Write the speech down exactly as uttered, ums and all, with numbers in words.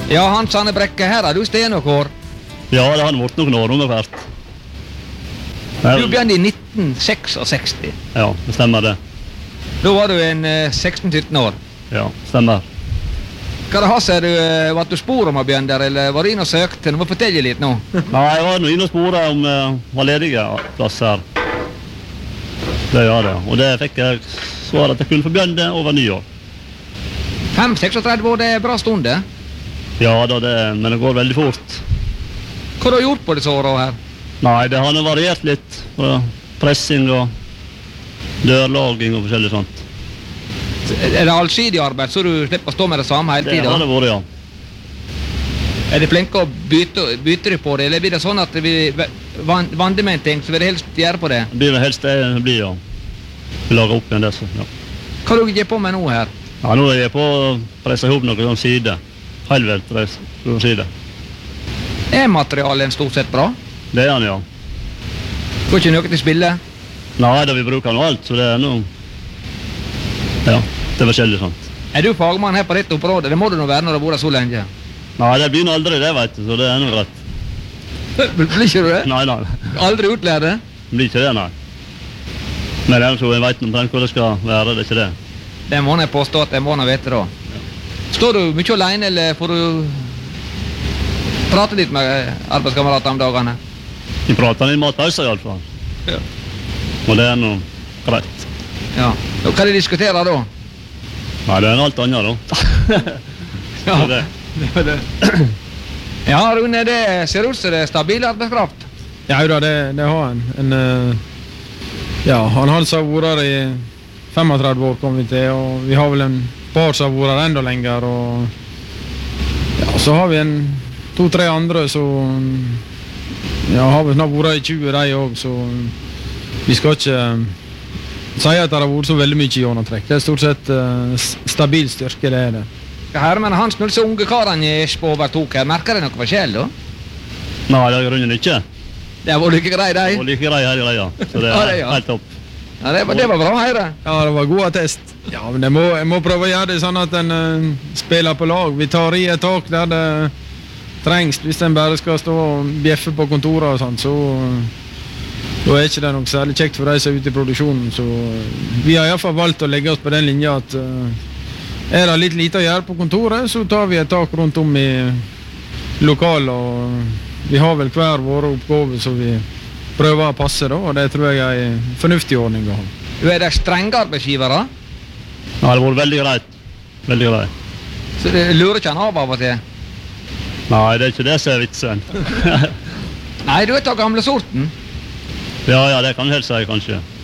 Ja, Hans Arne Brekke, her har du stenåkår. Ja, det har vært noen år under hvert. Du begynte i nitten sekstiseks. Ja, det stemmer det. Da var du en eh, seksten sytten år. Ja, stemmer. Hva det har seg, du, eh, var du spor om å begynne der, eller var du inn og søkte? Du må fortelle litt nå. Nei, jeg var nå inne og sporet om uh, var ledige plasser. Det gjør det, og det fikk jeg svar at jeg kunne få begynne over nyår. fem seksogtretti år, det er bra stund, det. Ja, da, det, men det går veldig fort. Hva har du gjort på disse årene her? Nei, det har variert litt. Pressing og dørlaging og forskjellig sånt. Er det allsidig arbeid, så du slipper å stå med det samme hele tiden? Det har det vært, ja. Er de flinke å bytte, bytte det på det, eller blir det sånn at vi vandrer med en ting, så vil det helst gjøre på det? Det blir det helst det blir, ja. Vi lager opp igjen det, så, ja. Hva har du gjør på med nå her? Ja, nå er jeg på å presse ihop noen sånn side. Helvelt press, noen side. Er materialen stort sett bra? Det er han, ja. Går ikke noe til spille? Nei, da vi bruker noe alt, så det er noe... Ja, det er forskjellig sånt. Er du fagmann her på dette området? Det må du nå være når du bor der så lenge. Nei, det blir nå aldri det, vet du, så det er noe rett. Blir ikke du det? Nei, nei. Aldri utlært det? Blir ikke det, nei. Men det er så jeg vet omtrent hvor det skal være, det er ikke det. Det må jeg påstå at jeg må nå vite da. Ja. Står du mye alene, eller får du prate litt med arbeidskamerater om dagene? Vi prater litt matpauser i alle fall. Ja. Og det er noe greit. Ja. Og hva de diskuterer da? Nei, det er alt annet da. Ja, det er det. Det er det. Ja, Rune, det ser ut som det er stabil arbeidskraft. Ja, da, det, det har en. en uh, ja, han Hans har vært her i femogtredve år, kom vi til, og vi har vel en par som har vært her enda lenger, og ja, så har vi en to-tre andre, så ja, har vi snart vært i tjue de også, så vi skal ikke uh, si at det har vært så veldig mye gjennomtrekk. Det er stort sett uh, stabil styrke, det er det. Hermen Hans, når disse unge karene i Espo overtok her, merker det noe forskjell da? Nei, det er grunnen ikke. Det var like grei, de? Det var like grei her i greia, så det er Ja, det, ja. helt topp. Ja, det var, det var bra å høre. Ja, det var god attest. Ja, men jeg må, jeg må prøve å gjøre det sånn at en uh, spiller på lag. Vi tar i et tak der det trengs, hvis en bare skal stå og bjeffe på kontoret og sånt, så uh, da er ikke det noe særlig kjekt for de som er ute i produksjonen. Så uh, vi har i hvert fall valgt å legge oss på den linja at uh, er det litt lite å gjøre på kontoret, så tar vi et tak rundt om i lokal, og vi har vel hver våre oppgaver så vi prøver å passe da, og det tror jeg er en fornuftig ordning å ha. Du er der strenge arbeidsgivere? Ja, det har vært veldig greit. Veldig greit. Så det lurer ikke han av av og til? Nei, det er ikke det som er vitsen. Nei, du er ta gamle sorten. Ja, ja, det kan du helst si, kanskje.